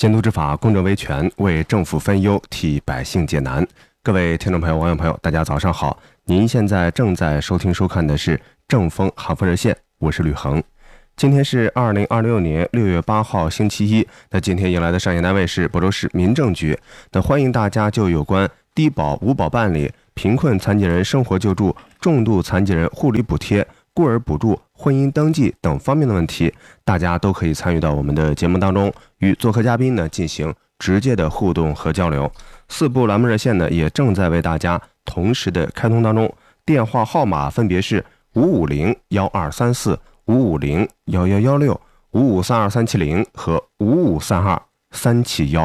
监督执法，公正维权，为政府分忧，替百姓解难。各位听众朋友、网友朋友，大家早上好！您现在正在收听收看的是正风航风热线，我是吕恒。今天是2026年6月8号星期一。那今天迎来的上演单位是亳州市民政局。那欢迎大家就有关低保无保办理、贫困残疾人生活救助、重度残疾人护理补贴、孤儿补助、婚姻登记等方面的问题，大家都可以参与到我们的节目当中，与做客嘉宾呢进行直接的互动和交流。4部栏目热线呢也正在为大家同时的开通当中，电话号码分别是550-1234、550-1116、5532370和5532371。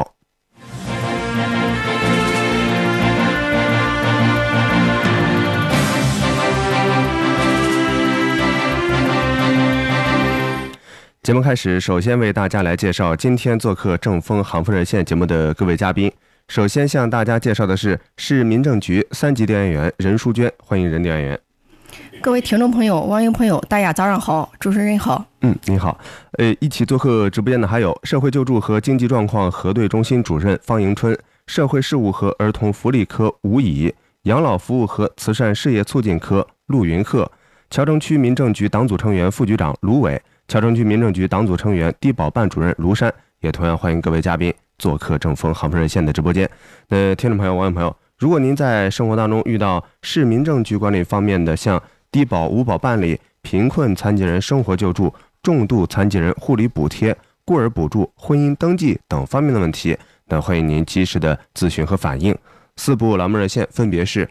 节目开始，首先为大家来介绍今天做客正风航风热线节目的各位嘉宾。首先向大家介绍的是市民政局3级调研员任淑娟，欢迎任调研员。 各位听众朋友、网友朋友，大家早上好，主持人好。 您好。一起做客直播间的还有社会救助和经济状况核对中心主任方迎春、社会事务和儿童福利科吴乙、养老服务和慈善事业促进科陆云鹤、乔城区民政局党组成员副局长卢伟、乔城区民政局党组成员低保办主任卢山，也同样欢迎各位嘉宾做客正风航风热线的直播间。那听众朋友、网友朋友，如果您在生活当中遇到市民政局管理方面的像低保无保办理、贫困残疾人生活救助、重度残疾人护理补贴、孤儿补助、婚姻登记等方面的问题，那欢迎您及时的咨询和反映。4部栏目热线分别是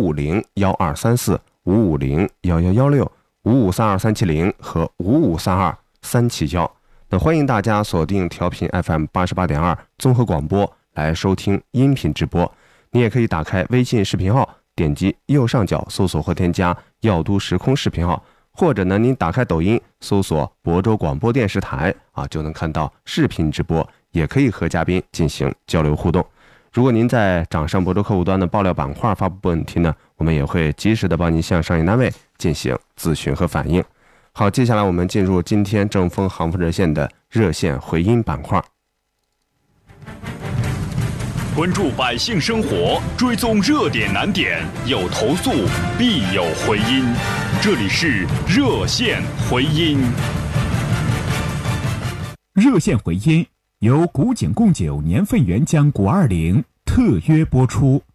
550-1234、550-1116、5532370和5532371。那欢迎大家锁定调频 FM 88.2综合广播来收听音频直播。你也可以打开微信视频号，点击右上角搜索或添加耀都时空视频号，或者呢您打开抖音搜索亳州广播电视台就能看到视频直播，也可以和嘉宾进行交流互动。如果您在掌上亳州客户端的爆料板块发布问题呢，我们也会及时的帮您向上级单位进行咨询和反映。好，接下来我们进入今天正风航风热线的热线回音板块。 关注百姓生活，追踪热点难点，有投诉必有回音。这里是热线回音。 热线回音由古井贡酒年份原浆520特约播出。